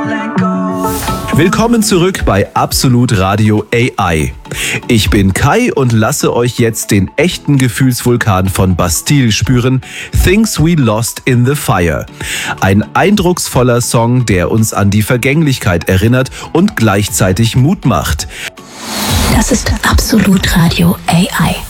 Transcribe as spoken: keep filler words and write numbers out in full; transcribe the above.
Willkommen zurück bei Absolut Radio A I. Ich bin Kai und lasse euch jetzt den echten Gefühlsvulkan von Bastille spüren, Things We Lost in the Fire. Ein eindrucksvoller Song, der uns an die Vergänglichkeit erinnert und gleichzeitig Mut macht. Das ist Absolut Radio A I.